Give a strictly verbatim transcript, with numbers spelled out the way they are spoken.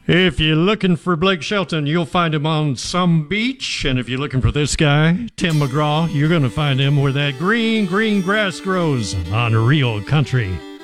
If you're looking for Blake Shelton, you'll find him on some beach. And if you're looking for this guy, Tim McGraw, you're going to find him where that green, green grass grows on real country.